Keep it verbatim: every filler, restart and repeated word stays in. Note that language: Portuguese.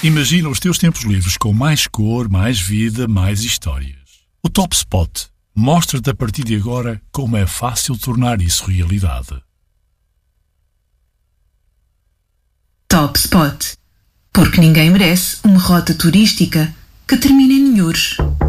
Imagina os teus tempos livres com mais cor, mais vida, mais histórias. O Top Spot mostra-te a partir de agora como é fácil tornar isso realidade. Top Spot. Porque ninguém merece uma rota turística que termine em Nhures.